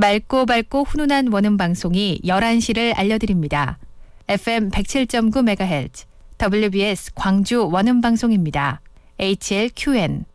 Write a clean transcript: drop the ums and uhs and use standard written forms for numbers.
맑고 밝고 훈훈한 원음 방송이 11시를 알려드립니다. FM 107.9MHz WBS 광주 원음 방송입니다. HLQN